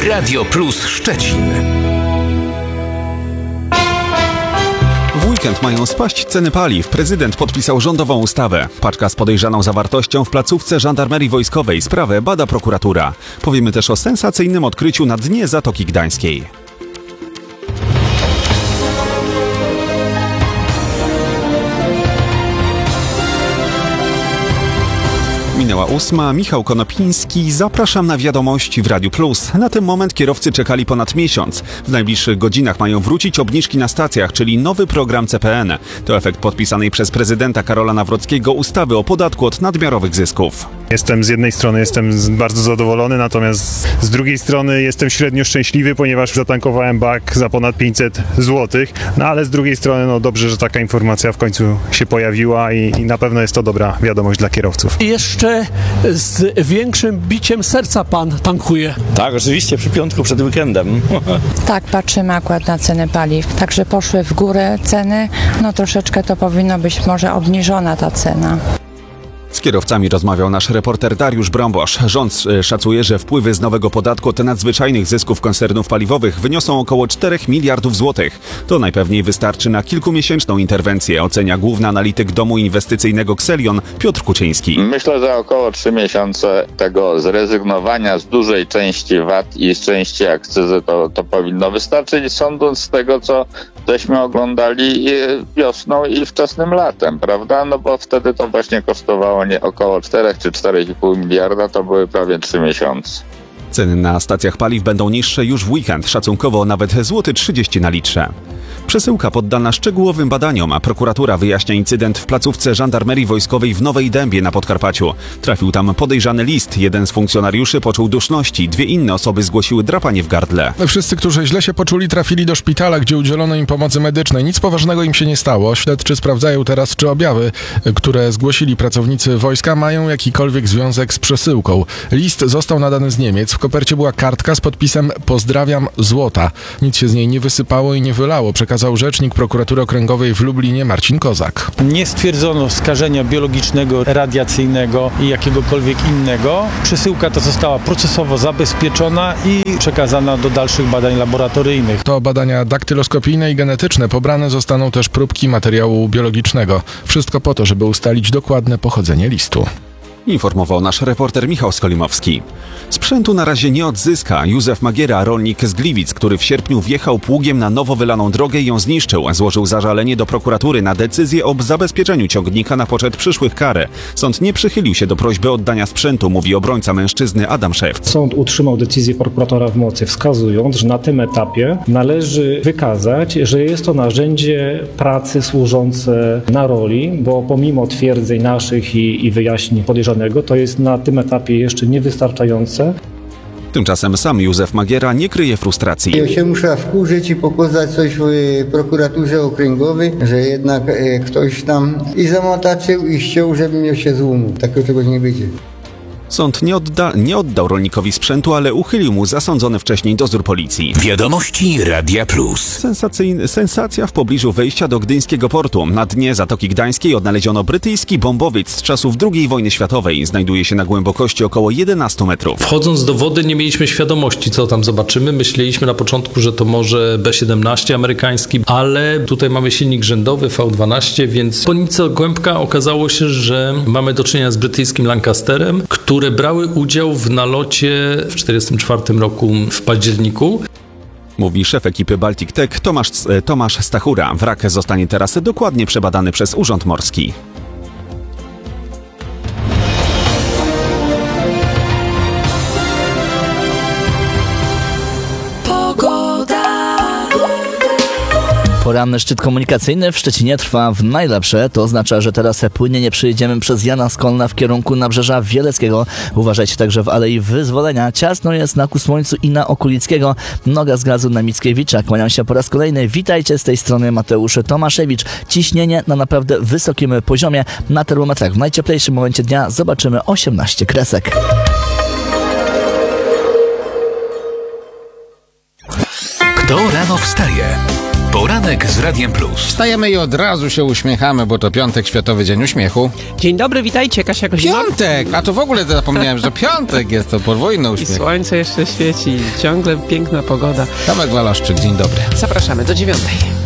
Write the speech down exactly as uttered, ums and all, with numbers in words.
Radio Plus Szczecin. W weekend mają spaść ceny paliw. Prezydent podpisał rządową ustawę. Paczka z podejrzaną zawartością w placówce Żandarmerii Wojskowej. Sprawę bada prokuratura. Powiemy też o sensacyjnym odkryciu na dnie Zatoki Gdańskiej. Minęła ósma. Michał Konopiński. Zapraszam na wiadomości w Radiu Plus. Na ten moment kierowcy czekali ponad miesiąc. W najbliższych godzinach mają wrócić obniżki na stacjach, czyli nowy program C P N. To efekt podpisanej przez prezydenta Karola Nawrockiego ustawy o podatku od nadmiarowych zysków. Jestem z jednej strony jestem bardzo zadowolony, natomiast z drugiej strony jestem średnio szczęśliwy, ponieważ zatankowałem bak za ponad pięćset złotych. No ale z drugiej strony no dobrze, że taka informacja w końcu się pojawiła i, i na pewno jest to dobra wiadomość dla kierowców. I jeszcze z większym biciem serca pan tankuje. Tak, oczywiście, przy piątku przed weekendem. Tak, patrzymy akurat na ceny paliw. Także poszły w górę ceny, no troszeczkę to powinno być może obniżona ta cena. Z kierowcami rozmawiał nasz reporter Dariusz Brąbosz. Rząd szacuje, że wpływy z nowego podatku od nadzwyczajnych zysków koncernów paliwowych wyniosą około czterech miliardów złotych. To najpewniej wystarczy na kilkumiesięczną interwencję, ocenia główny analityk domu inwestycyjnego Xelion Piotr Kuczyński. Myślę, że około trzy miesiące tego zrezygnowania z dużej części V A T i z części akcyzy to, to powinno wystarczyć, sądząc z tego, co żeśmy oglądali wiosną i wczesnym latem, prawda? No bo wtedy to właśnie kosztowało nie około cztery czy cztery i pół miliarda, to były prawie trzy miesiące. Ceny na stacjach paliw będą niższe już w weekend, szacunkowo nawet złoty trzydzieści na litrze. Przesyłka poddana szczegółowym badaniom, a prokuratura wyjaśnia incydent w placówce Żandarmerii Wojskowej w Nowej Dębie na Podkarpaciu. Trafił tam podejrzany list. Jeden z funkcjonariuszy poczuł duszności, dwie inne osoby zgłosiły drapanie w gardle. Wszyscy, którzy źle się poczuli, trafili do szpitala, gdzie udzielono im pomocy medycznej. Nic poważnego im się nie stało. Śledczy sprawdzają teraz, czy objawy, które zgłosili pracownicy wojska, mają jakikolwiek związek z przesyłką. List został nadany z Niemiec. W kopercie była kartka z podpisem „Pozdrawiam, Złota”. Nic się z niej nie wysypało i nie wylało, przekazał rzecznik prokuratury okręgowej w Lublinie Marcin Kozak. Nie stwierdzono skażenia biologicznego, radiacyjnego i jakiegokolwiek innego. Przesyłka ta została procesowo zabezpieczona i przekazana do dalszych badań laboratoryjnych. To badania daktyloskopijne i genetyczne. Pobrane zostaną też próbki materiału biologicznego. Wszystko po to, żeby ustalić dokładne pochodzenie listu. Informował nasz reporter Michał Skolimowski. Sprzętu na razie nie odzyska. Józef Magiera, rolnik z Gliwic, który w sierpniu wjechał pługiem na nowo wylaną drogę i ją zniszczył, złożył zażalenie do prokuratury na decyzję o zabezpieczeniu ciągnika na poczet przyszłych kar. Sąd nie przychylił się do prośby oddania sprzętu, mówi obrońca mężczyzny Adam Szewc. Sąd utrzymał decyzję prokuratora w mocy, wskazując, że na tym etapie należy wykazać, że jest to narzędzie pracy służące na roli, bo pomimo twierdzeń naszych i, i wyjaśnień podejrzanego, to jest na tym etapie jeszcze niewystarczające. Tymczasem sam Józef Magiera nie kryje frustracji. Ja się muszę wkurzyć i pokazać coś w prokuraturze okręgowej, że jednak ktoś tam i zamotaczył i ściął, żeby mnie się złumił. Takiego czegoś nie będzie. Sąd nie, odda, nie oddał rolnikowi sprzętu, ale uchylił mu zasądzony wcześniej dozór policji. Wiadomości Radia Plus. Sensacyjn, sensacja w pobliżu wejścia do gdyńskiego portu. Na dnie Zatoki Gdańskiej odnaleziono brytyjski bombowiec z czasów drugiej wojny światowej. Znajduje się na głębokości około jedenaście metrów. Wchodząc do wody nie mieliśmy świadomości, co tam zobaczymy. Myśleliśmy na początku, że to może B siedemnaście amerykański, ale tutaj mamy silnik rzędowy V dwanaście, więc po nieco głębka okazało się, że mamy do czynienia z brytyjskim Lancasterem, który które brały udział w nalocie w tysiąc dziewięćset czterdziestym czwartym roku w październiku. Mówi szef ekipy Baltic Tech Tomasz, Tomasz Stachura. Wrak zostanie teraz dokładnie przebadany przez Urząd Morski. Poranny szczyt komunikacyjny w Szczecinie trwa w najlepsze. To oznacza, że teraz płynnie nie przyjedziemy przez Jana Skolna w kierunku Nabrzeża Wieleckiego. Uważajcie także w Alei Wyzwolenia. Ciasno jest na Kusłońcu i na Okulickiego. Noga z gazu na Mickiewicza. Kłaniam się po raz kolejny. Witajcie z tej strony Mateusz Tomaszewicz. Ciśnienie na naprawdę wysokim poziomie. Na termometrach w najcieplejszym momencie dnia zobaczymy osiemnaście kresek. Kto rano wstaje? Poranek z Radiem Plus. Wstajemy i od razu się uśmiechamy, bo to piątek, Światowy Dzień Uśmiechu. Dzień dobry, witajcie, Kasia Kozimok. Piątek! A to w ogóle zapomniałem, że piątek jest, to podwójny uśmiech. I słońce jeszcze świeci, ciągle piękna pogoda. Tomek Walaszczyk, dzień dobry. Zapraszamy do dziewiątej.